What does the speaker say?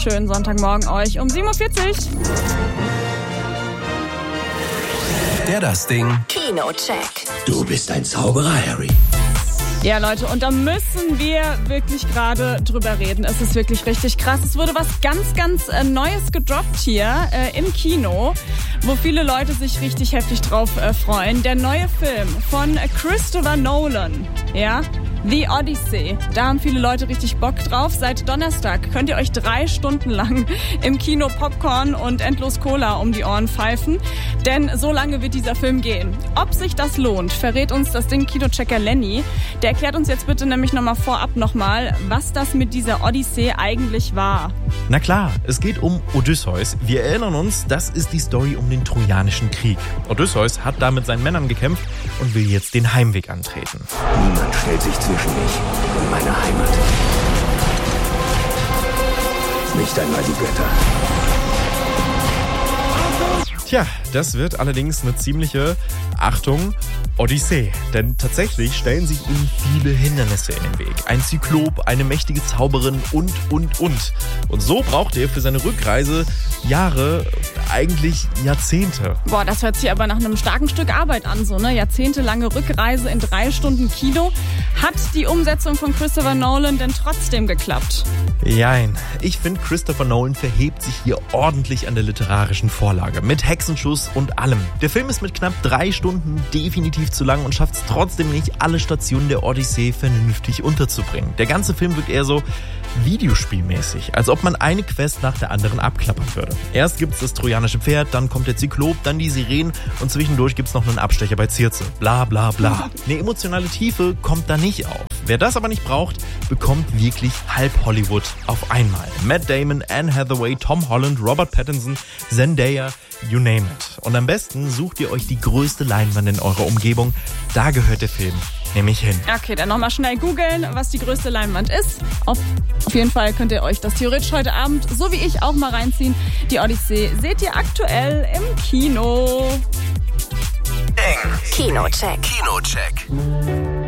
schönen Sonntagmorgen euch um 7.40 Uhr. Das Ding. Kinocheck. Du bist ein Zauberer, Harry. Ja, Leute, und da müssen wir wirklich gerade drüber reden. Es ist wirklich richtig krass. Es wurde was ganz Neues gedroppt hier im Kino, wo viele Leute sich richtig heftig drauf freuen. Der neue Film von Christopher Nolan, ja, The Odyssey. Da haben viele Leute richtig Bock drauf. Seit Donnerstag könnt ihr euch 3 Stunden lang im Kino Popcorn und endlos Cola um die Ohren pfeifen. Denn so lange wird dieser Film gehen. Ob sich das lohnt, verrät uns das Ding Kinochecker Lenny. Der erklärt uns jetzt bitte nämlich vorab nochmal, was das mit dieser Odyssee eigentlich war. Na klar, es geht um Odysseus. Wir erinnern uns, das ist die Story um den Trojanischen Krieg. Odysseus hat da mit seinen Männern gekämpft und will jetzt den Heimweg antreten. Niemand stellt sich zwischen mich und meine Heimat. Nicht einmal die Götter. Tja, das wird allerdings eine ziemliche, Achtung, Odyssee. Denn tatsächlich stellen sich ihm viele Hindernisse in den Weg. Ein Zyklop, eine mächtige Zauberin und. Und so braucht er für seine Rückreise Jahre, eigentlich Jahrzehnte. Boah, das hört sich aber nach einem starken Stück Arbeit an, so eine jahrzehntelange Rückreise in 3 Stunden Kino. Hat die Umsetzung von Christopher Nolan denn trotzdem geklappt? Jein. Ich finde, Christopher Nolan verhebt sich hier ordentlich an der literarischen Vorlage. Mit Hexenschuss und allem. Der Film ist mit knapp 3 Stunden definitiv zu lang und schafft es trotzdem nicht, alle Stationen der Odyssee vernünftig unterzubringen. Der ganze Film wirkt eher so videospielmäßig, als ob man eine Quest nach der anderen abklappern würde. Erst gibt's das trojanische Pferd, dann kommt der Zyklop, dann die Sirenen und zwischendurch gibt's noch einen Abstecher bei Circe. Bla bla bla. Eine emotionale Tiefe kommt da nicht auf. Wer das aber nicht braucht, bekommt wirklich halb Hollywood auf einmal. Matt Damon, Anne Hathaway, Tom Holland, Robert Pattinson, Zendaya, you name it. Und am besten sucht ihr euch die größte Leinwand in eurer Umgebung. Da gehört der Film nämlich hin. Okay, dann nochmal schnell googeln, was die größte Leinwand ist. Auf jeden Fall könnt ihr euch das theoretisch heute Abend, so wie ich, auch mal reinziehen. Die Odyssee seht ihr aktuell im Kino. Kinocheck. Kinocheck.